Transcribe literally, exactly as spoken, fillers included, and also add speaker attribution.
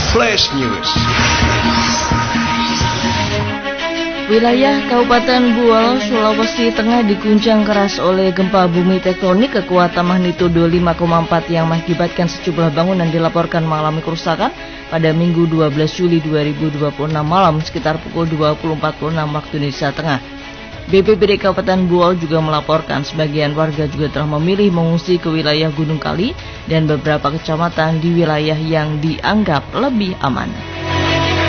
Speaker 1: Flash News.
Speaker 2: Wilayah Kabupaten Buol, Sulawesi Tengah diguncang keras oleh gempa bumi tektonik kekuatan magnitudo lima koma empat yang mengakibatkan sejumlah bangunan dilaporkan mengalami kerusakan pada Minggu dua belas Juli dua ribu dua puluh enam malam sekitar pukul dua puluh empat puluh enam waktu Indonesia Tengah. B P B D Kabupaten Buol juga melaporkan sebagian warga juga telah memilih mengungsi ke wilayah Gunung Kali dan beberapa kecamatan di wilayah yang dianggap lebih aman.